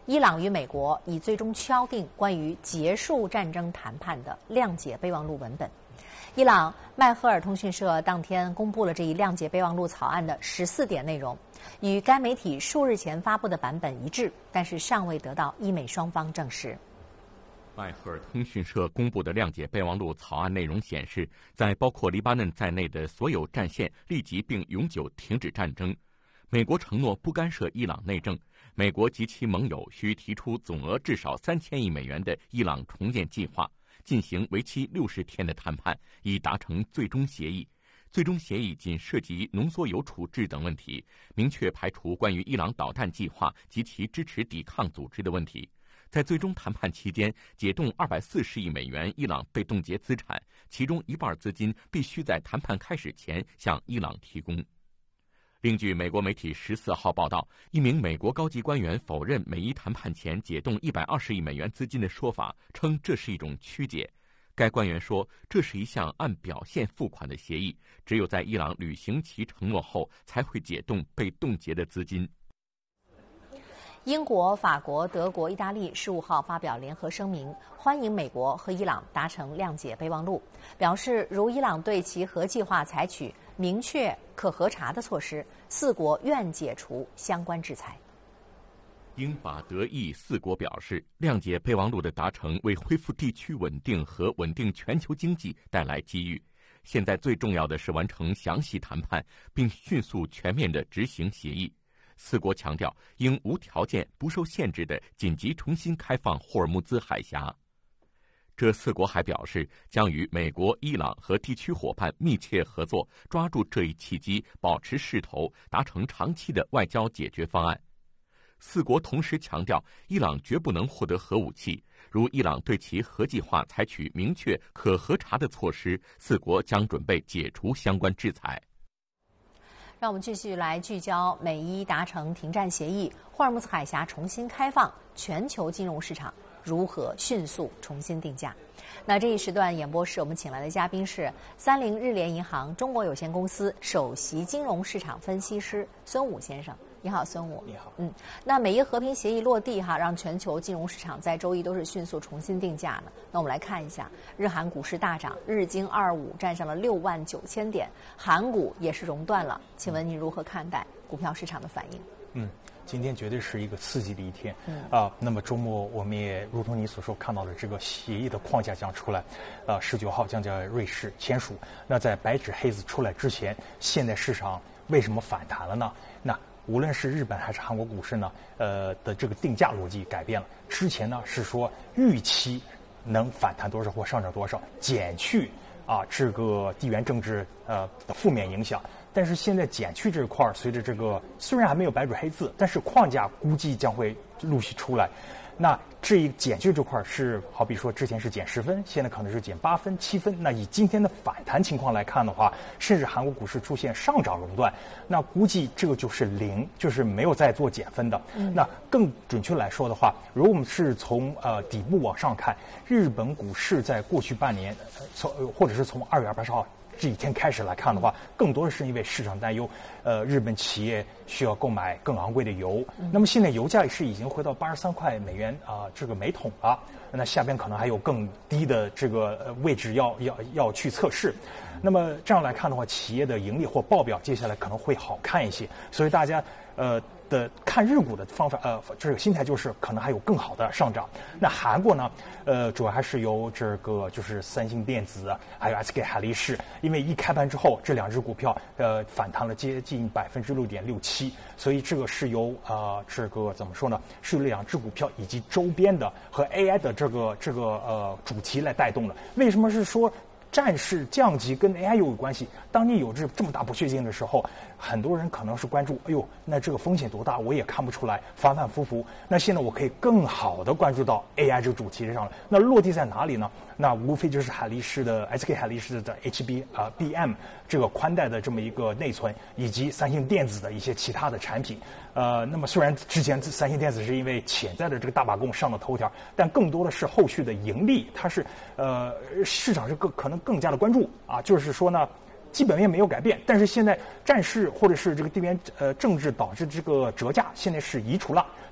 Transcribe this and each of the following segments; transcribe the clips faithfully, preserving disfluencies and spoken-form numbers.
伊朗与美国已最终敲定关于结束战争谈判的谅解备忘录文本。伊朗迈赫尔通讯社当天公布了这一谅解备忘录草案的十四点内容，与该媒体数日前发布的版本一致，但是尚未得到伊美双方证实。 迈赫尔通讯社公布的谅解备忘录草案内容显示，在包括黎巴嫩在内的所有战线立即并永久停止战争。美国承诺不干涉伊朗内政，美国及其盟友需提出总额至少三千亿美元的伊朗重建计划，进行为期六十天的谈判，以达成最终协议。最终协议仅涉及浓缩铀处置等问题，明确排除关于伊朗导弹计划及其支持抵抗组织的问题。在最终谈判期间，解冻二百四十亿美元伊朗被冻结资产，其中一半资金必须在谈判开始前向伊朗提供。另据美国媒体十四号报道，一名美国高级官员否认美伊谈判前解冻一百二十亿美元资金的说法，称这是一种曲解。该官员说，这是一项按表现付款的协议，只有在伊朗履行其承诺后，才会解冻被冻结的资金。 英国、法国、德国、意大利十五号发表联合声明，欢迎美国和伊朗达成谅解备忘录，表示如伊朗对其核计划采取明确可核查的措施，四国愿解除相关制裁。 英法德意四国表示，谅解备忘录的达成为恢复地区稳定和稳定全球经济带来机遇。现在最重要的是完成详细谈判，并迅速全面地执行协议。四国强调应无条件、不受限制地紧急重新开放霍尔木兹海峡。这四国还表示，将与美国、伊朗和地区伙伴密切合作，抓住这一契机，保持势头，达成长期的外交解决方案。四国同时强调，伊朗绝不能获得核武器，如伊朗对其核计划采取明确可核查的措施，四国将准备解除相关制裁。 让我们继续来聚焦美伊达成停战协议，霍尔木兹海峡重新开放，全球金融市场如何迅速重新定价？那这一时段演播室我们请来的嘉宾是三菱日联银行中国有限公司首席金融市场分析师孙武先生。你好，孙武。 你好。 嗯，那美伊和平协议落地哈，让全球金融市场在周一都是迅速重新定价呢。那我们来看一下，日韩股市大涨，日经二五站上了六万九千点，韩股也是熔断了。请问您如何看待股票市场的反应？ 嗯，今天绝对是一个刺激的一天。嗯啊，那么周末我们也如同你所说看到的这个协议的框架将出来，呃，十九号将在瑞士签署。那在白纸黑字出来之前，现在市场为什么反弹了呢？那无论是日本还是韩国股市呢，呃的这个定价逻辑改变了。之前呢是说预期能反弹多少或上涨多少，减去啊这个地缘政治呃的负面影响。但是现在减去这块，随着这个虽然还没有白纸黑字，但是框架估计将会陆续出来。那这一减去这块是好比说之前是减十分，现在可能是减八分、七分。那以今天的反弹情况来看的话，甚至韩国股市出现上涨熔断，那估计这个就是零，就是没有再做减分的。嗯、那更准确来说的话，如果我们是从呃底部往上看，日本股市在过去半年，呃、从或者是从二月二十号。这几天开始来看的话，更多的是因为市场担忧，呃，日本企业需要购买更昂贵的油。嗯、那么现在油价是已经回到八十三块美元啊、呃，这个每桶了。那下边可能还有更低的这个呃位置要要要去测试。那么这样来看的话，企业的盈利或报表接下来可能会好看一些。所以大家呃的看日股的方法呃这个心态就是可能还有更好的上涨。那韩国呢，呃主要还是由这个就是三星电子还有 S K 海力士，因为一开盘之后这两只股票呃反弹了接近百分之六点六七，所以这个是由呃这个怎么说呢？是由两只股票以及周边的和 A I 的这个这个呃主题来带动的。为什么是说战事降级跟 A I 有关系？当你有这这么大不确定的时候，很多人可能是关注，哎呦，那这个风险多大？我也看不出来，反反复复。那现在我可以更好的关注到 A I 这个主题上了。那落地在哪里呢？那无非就是海力士的 S K 海力士的 H B 啊、呃、B M 这个宽带的这么一个内存，以及三星电子的一些其他的产品。呃，那么虽然之前三星电子是因为潜在的这个大罢工上了头条，但更多的是后续的盈利，它是呃市场是更可能更加的关注啊，就是说呢。基本面没有改变，但是现在战事或者是这个地缘呃政治导致这个折价现在是移除了，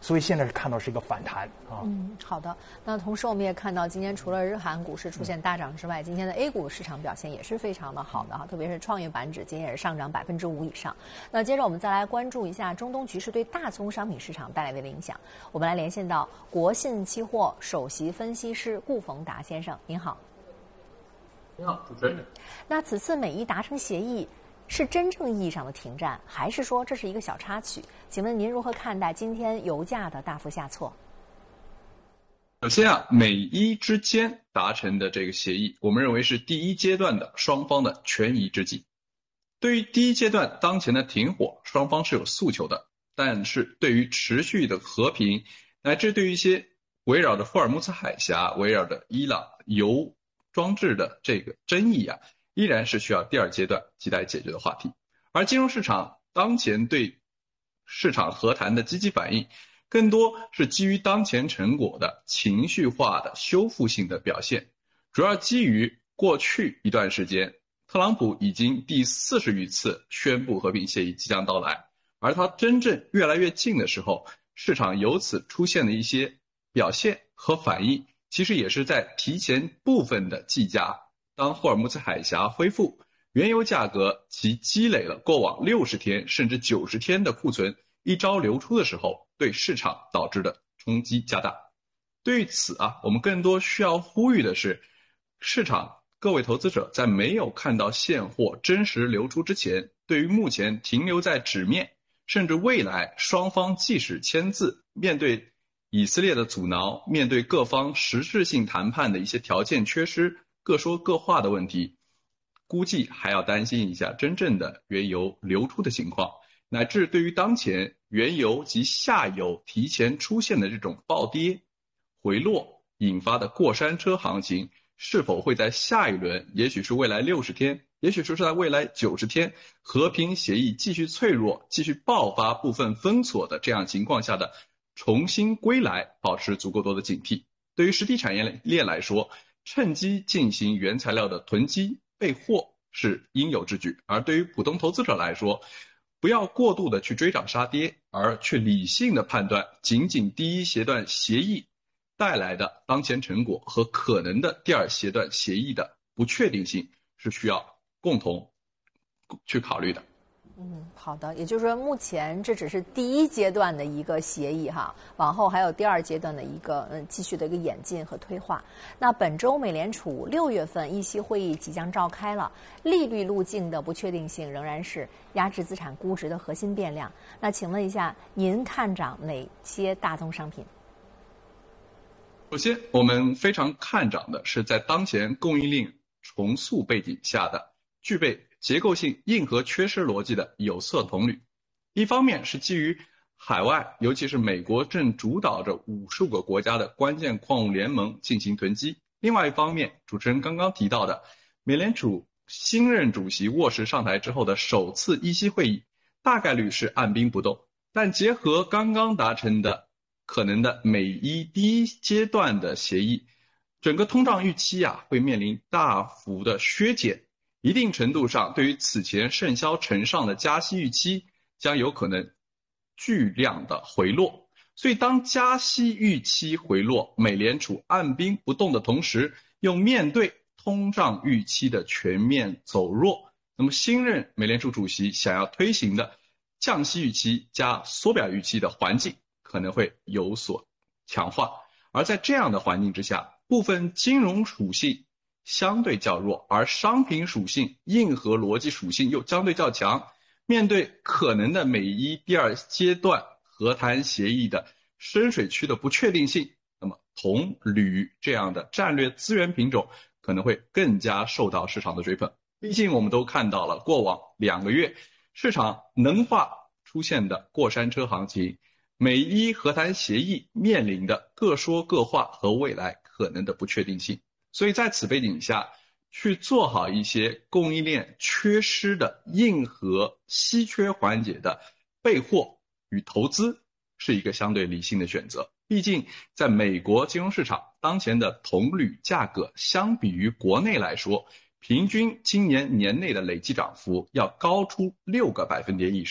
所以现在是看到是一个反弹啊。 嗯，好的。那同时我们也看到，今天除了日韩股市出现大涨之外，今天的 A 股市场表现也是非常的好的哈，特别是创业板指今天也是上涨百分之五以上。那接着我们再来关注一下中东局势对大宗商品市场带来的影响。我们来连线到国信期货首席分析师顾逢达先生，您好。 你好，主持人。 那此次美伊达成协议是真正意义上的停战，还是说这是一个小插曲？请问您如何看待今天油价的大幅下挫？ 首先啊，美伊之间达成的这个协议，我们认为是第一阶段的双方的权宜之计。对于第一阶段当前的停火，双方是有诉求的，但是对于持续的和平，乃至对于一些围绕着霍尔木兹海峡、围绕着伊朗油装置的这个争议啊，依然是需要第二阶段亟待解决的话题。而金融市场当前对市场和谈的积极反应，更多是基于当前成果的情绪化的修复性的表现，主要基于过去一段时间，特朗普已经第四十余次宣布和平协议即将到来，而它真正越来越近的时候，市场由此出现的一些表现和反应，其实也是在提前部分的计价。当霍尔木兹海峡恢复，原油价格其积累了过往六十天甚至九十天的库存一朝流出的时候，对市场导致的冲击加大。对于此啊，我们更多需要呼吁的是，市场各位投资者在没有看到现货真实流出之前，对于目前停留在纸面，甚至未来双方即使签字，面对以色列的阻挠，面对各方实质性谈判的一些条件缺失，各说各话的问题，估计还要担心一下真正的原油流出的情况，乃至对于当前原油及下游提前出现的这种暴跌回落引发的过山车行情，是否会在下一轮，也许是未来六十天，也许是在未来九十天，和平协议继续脆弱，继续爆发部分封锁的这样情况下的重新归来，保持足够多的警惕。对于实体产业链来说，趁机进行原材料的囤积备货是应有之举，而对于普通投资者来说，不要过度的去追涨杀跌，而去理性的判断仅仅第一阶段协议带来的当前成果和可能的第二阶段协议的不确定性，是需要共同去考虑的。 嗯，好的，也就是说，目前这只是第一阶段的一个协议哈，往后还有第二阶段的一个嗯继续的一个演进和推化。那本周美联储六月份议息会议即将召开了，利率路径的不确定性仍然是压制资产估值的核心变量。那请问一下，您看涨哪些大宗商品？ 首先，我们非常看涨的是在当前供应链重塑背景下的具备结构性硬核缺失逻辑的有色铜铝。一方面是基于海外，尤其是美国正主导着五十五个国家的关键矿物联盟进行囤积。另外一方面，主持人刚刚提到的美联储新任主席沃什上台之后的首次议息会议，大概率是按兵不动。但结合刚刚达成的可能的美伊第一阶段的协议，整个通胀预期啊会面临大幅的削减，一定程度上对于此前盛嚣尘上的加息预期将有可能巨量的回落。所以当加息预期回落，美联储按兵不动的同时，又面对通胀预期的全面走弱，那么新任美联储主席想要推行的降息预期加缩表预期的环境可能会有所强化。而在这样的环境之下，部分金融属性相对较弱，而商品属性、硬核逻辑属性又相对较强。面对可能的美伊第二阶段和谈协议的深水区的不确定性，那么铜、铝这样的战略资源品种可能会更加受到市场的追捧。毕竟我们都看到了过往两个月市场能化出现的过山车行情，美伊和谈协议面临的各说各话和未来可能的不确定性。所以在此背景下，去做好一些供应链缺失的硬核稀缺环节的备货与投资，是一个相对理性的选择。毕竟在美国金融市场，当前的铜铝价格相比于国内来说，平均今年年内的累计涨幅要高出六个百分点以上，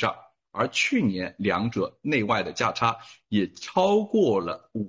而去年两者内外的价差也超过了五。